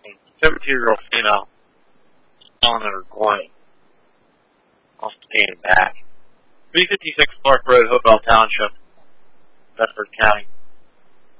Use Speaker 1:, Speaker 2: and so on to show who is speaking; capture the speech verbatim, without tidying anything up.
Speaker 1: seventeen-year-old female on her groin. I'll stand back. three fifty-six Clark Road, Hopewell Township, Bedford County.